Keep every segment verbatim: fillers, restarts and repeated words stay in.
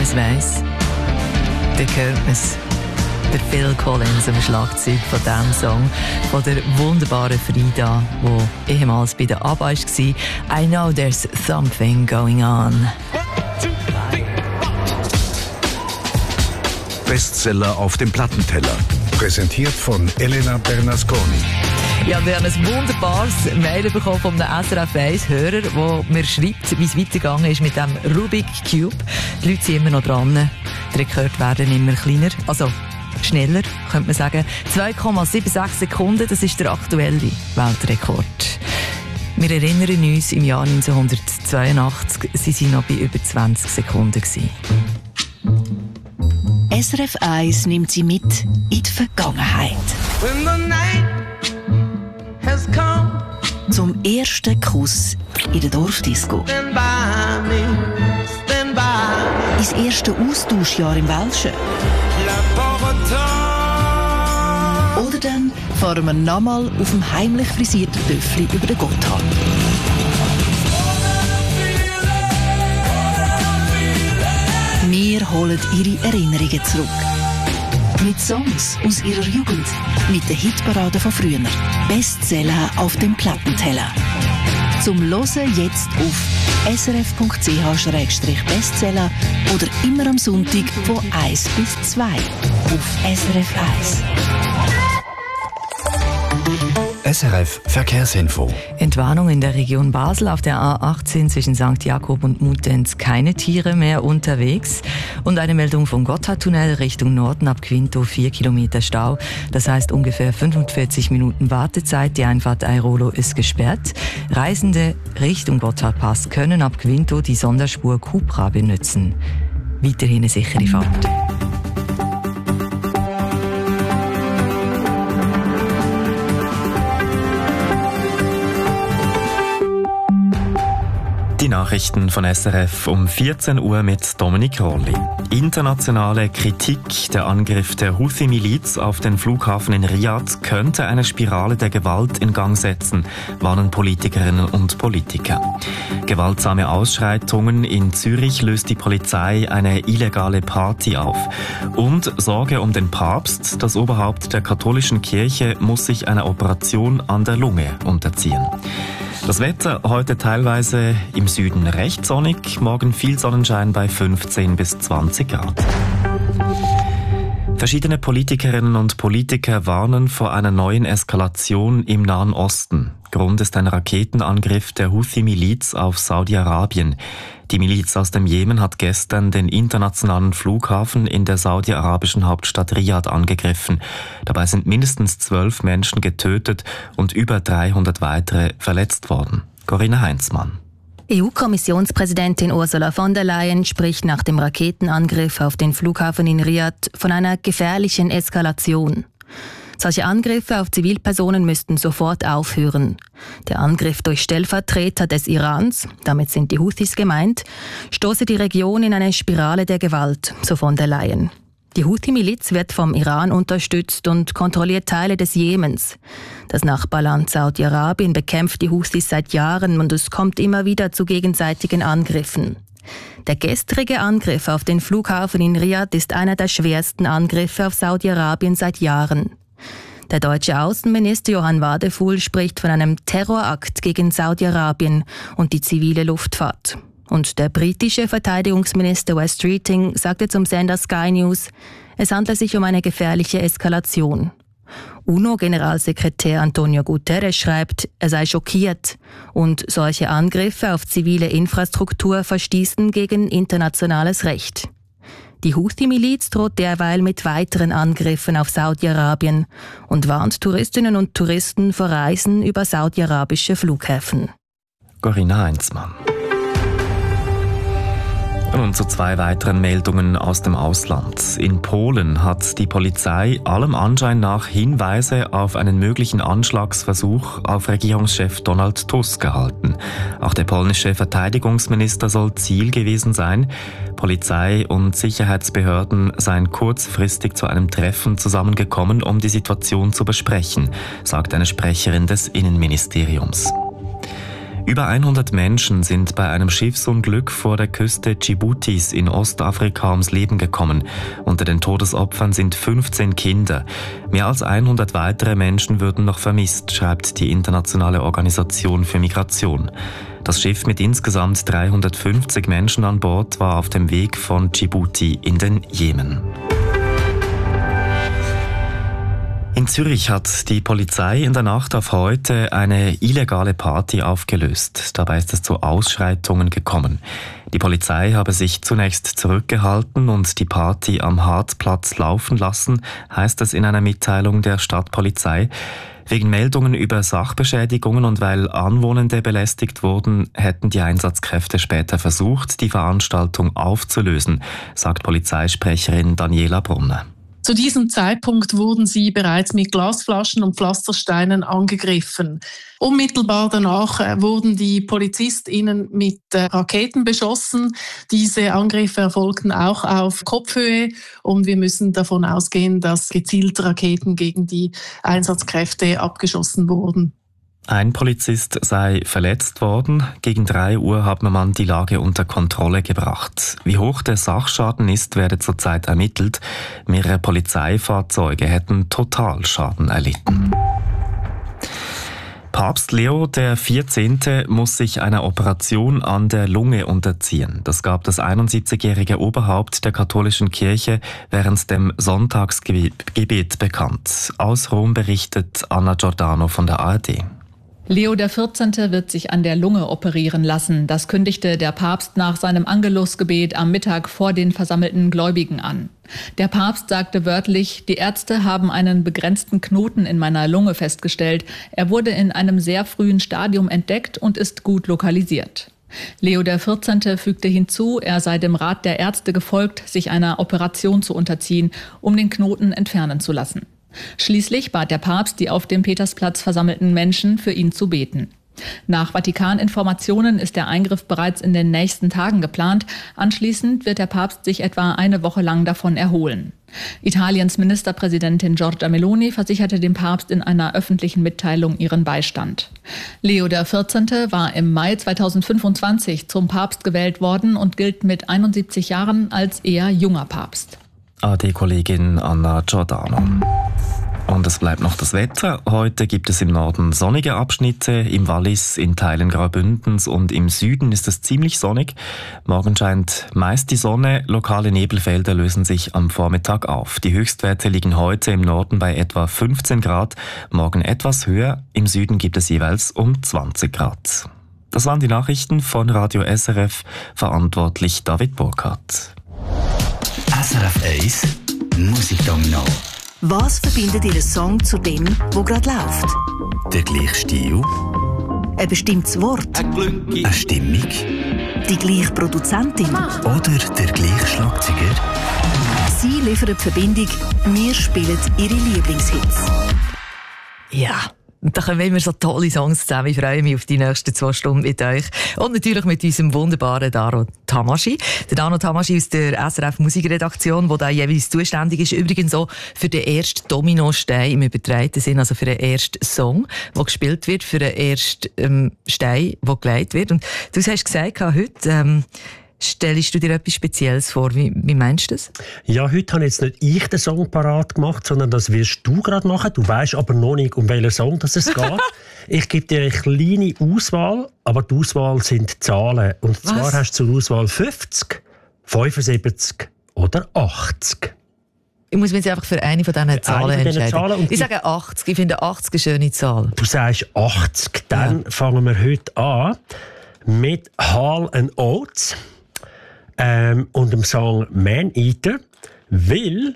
man es weiss, dann hört man es. Der Phil Collins am Schlagzeug von diesem Song, von der wunderbaren Frida, die ehemals bei der ABBA war. I know there's something going on. Bestseller auf dem Plattenteller. Präsentiert von Elena Bernasconi. Ja, wir haben ein wunderbares Mail bekommen von einem S R F eins Hörer, der mir schreibt, wie es weitergegangen ist mit dem Rubik Cube. Die Leute sind immer noch dran. Die Rekorde werden immer kleiner. Also schneller, könnte man sagen. zwei Komma sechsundsiebzig Sekunden, das ist der aktuelle Weltrekord. Wir erinnern uns, im Jahr neunzehnhundertzweiundachtzig, sie waren noch bei über zwanzig Sekunden. S R F eins nimmt sie mit in die Vergangenheit. When the night has come, zum ersten Kuss in der Dorfdisco. stand by me, stand by. Ins erste Austauschjahr im Welschen. Oder dann fahren wir nochmal auf dem heimlich frisierten Töffli über den Gotthard. Wir holen ihre Erinnerungen zurück. Mit Songs aus ihrer Jugend. Mit den Hitparaden von früher. Bestseller auf dem Plattenteller. Zum Hören jetzt auf s r f punkt c h slash bestseller oder immer am Sonntag von eins bis zwei auf S R F eins. S R F Verkehrsinfo. Entwarnung in der Region Basel auf der A achtzehn zwischen Sankt Jakob und Muttenz. Keine Tiere mehr unterwegs. Und eine Meldung vom Gotthardtunnel Richtung Norden ab Quinto. vier Kilometer Stau. Das heißt ungefähr fünfundvierzig Minuten Wartezeit. Die Einfahrt Airolo ist gesperrt. Reisende Richtung Gotthardpass können ab Quinto die Sonderspur Cupra benutzen. Weiterhin eine sichere Fahrt. Die Nachrichten von S R F um vierzehn Uhr mit Dominik Rolli. Internationale Kritik. Der Angriff der Houthi-Miliz auf den Flughafen in Riyadh könnte eine Spirale der Gewalt in Gang setzen, warnen Politikerinnen und Politiker. Gewaltsame Ausschreitungen in Zürich löst die Polizei eine illegale Party auf. Und Sorge um den Papst. Das Oberhaupt der katholischen Kirche muss sich einer Operation an der Lunge unterziehen. Das Wetter heute teilweise im Süden recht sonnig, morgen viel Sonnenschein bei fünfzehn bis zwanzig Grad. Verschiedene Politikerinnen und Politiker warnen vor einer neuen Eskalation im Nahen Osten. Grund ist ein Raketenangriff der Houthi-Miliz auf Saudi-Arabien. Die Miliz aus dem Jemen hat gestern den internationalen Flughafen in der saudi-arabischen Hauptstadt Riyadh angegriffen. Dabei sind mindestens zwölf Menschen getötet und über dreihundert weitere verletzt worden. Corinna Heinzmann. E U-Kommissionspräsidentin Ursula von der Leyen spricht nach dem Raketenangriff auf den Flughafen in Riyadh von einer gefährlichen Eskalation. Solche Angriffe auf Zivilpersonen müssten sofort aufhören. Der Angriff durch Stellvertreter des Irans, damit sind die Houthis gemeint, stoße die Region in eine Spirale der Gewalt, so von der Leyen. Die Houthi-Miliz wird vom Iran unterstützt und kontrolliert Teile des Jemens. Das Nachbarland Saudi-Arabien bekämpft die Houthis seit Jahren und es kommt immer wieder zu gegenseitigen Angriffen. Der gestrige Angriff auf den Flughafen in Riyadh ist einer der schwersten Angriffe auf Saudi-Arabien seit Jahren. Der deutsche Außenminister Johann Wadefuhl spricht von einem Terrorakt gegen Saudi-Arabien und die zivile Luftfahrt. Und der britische Verteidigungsminister Wes Streeting sagte zum Sender Sky News, es handle sich um eine gefährliche Eskalation. UNO-Generalsekretär Antonio Guterres schreibt, er sei schockiert und solche Angriffe auf zivile Infrastruktur verstießen gegen internationales Recht. Die Houthi-Miliz droht derweil mit weiteren Angriffen auf Saudi-Arabien und warnt Touristinnen und Touristen vor Reisen über saudi-arabische Flughäfen. Corinna Heinzmann. Und zu zwei weiteren Meldungen aus dem Ausland. In Polen hat die Polizei allem Anschein nach Hinweise auf einen möglichen Anschlagsversuch auf Regierungschef Donald Tusk gehalten. Auch der polnische Verteidigungsminister soll Ziel gewesen sein. Polizei und Sicherheitsbehörden seien kurzfristig zu einem Treffen zusammengekommen, um die Situation zu besprechen, sagt eine Sprecherin des Innenministeriums. Über hundert Menschen sind bei einem Schiffsunglück vor der Küste Djiboutis in Ostafrika ums Leben gekommen. Unter den Todesopfern sind fünfzehn Kinder. Mehr als hundert weitere Menschen würden noch vermisst, schreibt die Internationale Organisation für Migration. Das Schiff mit insgesamt dreihundertfünfzig Menschen an Bord war auf dem Weg von Djibouti in den Jemen. In Zürich hat die Polizei in der Nacht auf heute eine illegale Party aufgelöst. Dabei ist es zu Ausschreitungen gekommen. Die Polizei habe sich zunächst zurückgehalten und die Party am Hartplatz laufen lassen, heißt es in einer Mitteilung der Stadtpolizei. Wegen Meldungen über Sachbeschädigungen und weil Anwohnende belästigt wurden, hätten die Einsatzkräfte später versucht, die Veranstaltung aufzulösen, sagt Polizeisprecherin Daniela Brunner. Zu diesem Zeitpunkt wurden sie bereits mit Glasflaschen und Pflastersteinen angegriffen. Unmittelbar danach wurden die PolizistInnen mit Raketen beschossen. Diese Angriffe erfolgten auch auf Kopfhöhe und wir müssen davon ausgehen, dass gezielte Raketen gegen die Einsatzkräfte abgeschossen wurden. Ein Polizist sei verletzt worden. Gegen drei Uhr hat man die Lage unter Kontrolle gebracht. Wie hoch der Sachschaden ist, werde zurzeit ermittelt. Mehrere Polizeifahrzeuge hätten Totalschaden erlitten. Papst Leo der vierzehnte muss sich einer Operation an der Lunge unterziehen. Das gab das einundsiebzigjährige Oberhaupt der katholischen Kirche während dem Sonntagsgebet bekannt. Aus Rom berichtet Anna Giordano von der A R D. Leo der vierzehnte wird sich an der Lunge operieren lassen. Das kündigte der Papst nach seinem Angelusgebet am Mittag vor den versammelten Gläubigen an. Der Papst sagte wörtlich, die Ärzte haben einen begrenzten Knoten in meiner Lunge festgestellt. Er wurde in einem sehr frühen Stadium entdeckt und ist gut lokalisiert. Leo der vierzehnte fügte hinzu, er sei dem Rat der Ärzte gefolgt, sich einer Operation zu unterziehen, um den Knoten entfernen zu lassen. Schließlich bat der Papst die auf dem Petersplatz versammelten Menschen, für ihn zu beten. Nach Vatikan-Informationen ist der Eingriff bereits in den nächsten Tagen geplant. Anschließend wird der Papst sich etwa eine Woche lang davon erholen. Italiens Ministerpräsidentin Giorgia Meloni versicherte dem Papst in einer öffentlichen Mitteilung ihren Beistand. Leo der vierzehnte war im Mai zweitausendfünfundzwanzig zum Papst gewählt worden und gilt mit einundsiebzig Jahren als eher junger Papst. A D Kollegin Anna Giordano. Und es bleibt noch das Wetter. Heute gibt es im Norden sonnige Abschnitte, im Wallis, in Teilen Graubündens und im Süden ist es ziemlich sonnig. Morgen scheint meist die Sonne, lokale Nebelfelder lösen sich am Vormittag auf. Die Höchstwerte liegen heute im Norden bei etwa fünfzehn Grad, morgen etwas höher, im Süden gibt es jeweils um zwanzig Grad. Das waren die Nachrichten von Radio S R F, verantwortlich David Burkhardt. S R F eins Musikdomino. Was verbindet Ihr Song zu dem, wo gerade läuft? Der gleiche Stil, Ein bestimmtes Wort? eine Stimmung Die gleiche Produzentin? oder der gleiche Schlagzeuger. Sie liefern die Verbindung, wir spielen Ihre Lieblingshits. Ja. Und da kommen immer so tolle Songs zusammen. Ich freue mich auf die nächsten zwei Stunden mit euch. Und natürlich mit unserem wunderbaren Dano Tamaschi. Der Dano Tamaschi aus der S R F Musikredaktion, der da jeweils zuständig ist. Übrigens auch für den ersten Dominostein im übertragenen Sinn, also für den ersten Song, der gespielt wird, für den ersten ähm, Stein, der gelegt wird. Und du hast gesagt, heute, ähm, stellst du dir etwas Spezielles vor? Wie, wie meinst du das? Ja, heute habe jetzt nicht ich den Song parat gemacht, sondern das wirst du gerade machen. Du weißt aber noch nicht, um welchen Song das es geht. Ich gebe dir eine kleine Auswahl, aber die Auswahl sind Zahlen. Und zwar Was? hast du zur Auswahl fünfzig, fünfundsiebzig oder achtzig. Ich muss mich jetzt einfach für eine von diesen Zahlen Eine von diesen entscheiden. Zahlen und ich sage achtzig. Ich finde achtzig eine schöne Zahl. Du sagst achtzig. Dann Ja. fangen wir heute an mit Hall and Oates. Ähm, und dem Song Man Eater, weil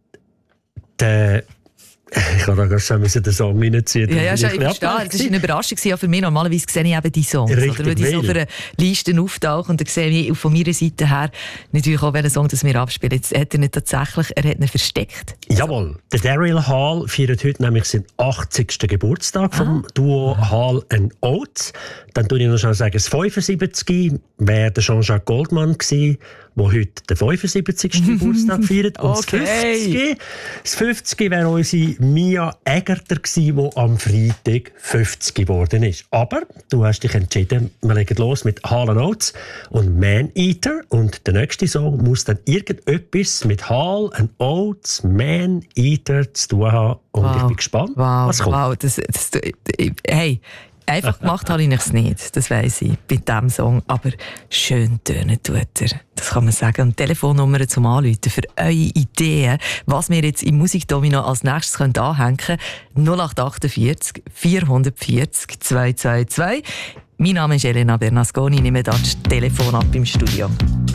der ich habe da gerade schon den Song reinziehen. Ja, ja, schon, ich verstehe. Das war eine Überraschung ja für mich. Normalerweise sehe ich eben die Songs. Richtig, oder? Weil die so weil- für eine Liste auftauchen und dann sehe ich von meiner Seite her natürlich auch, welchen Song das wir abspielen. Jetzt hat er nicht tatsächlich, er hat ihn versteckt. Jawohl, der Daryl Hall feiert heute nämlich seinen achtzigsten Geburtstag vom Duo Hall and Oates. Dann tue ich noch schnell sagen, das fünfundsiebzig wäre der Jean-Jacques Goldman gewesen, der heute den fünfundsiebzigsten Geburtstag feiert. Und Okay. das fünfzigste Das fünfzigste wäre unsere Mia Egerter gewesen, die am Freitag fünfzig geworden ist. Aber du hast dich entschieden, wir legen los mit Hall and Oates und Man Eater. Und der nächste Song muss dann irgendetwas mit Hall and Oates, Man Eater zu tun haben. Und Wow. ich bin gespannt, Wow, was kommt. wow, das, das, hey, einfach gemacht habe ich es nicht, das weiss ich, bei diesem Song. Aber schön tönen tut er, das kann man sagen. Und Telefonnummer zum Anrufen für eure Ideen, was wir jetzt im Musikdomino als nächstes können anhängen können. null acht achtundvierzig vierhundertvierzig zweihundertzweiundzwanzig. Mein Name ist Elena Bernasconi, ich nehme das Telefon ab im Studio.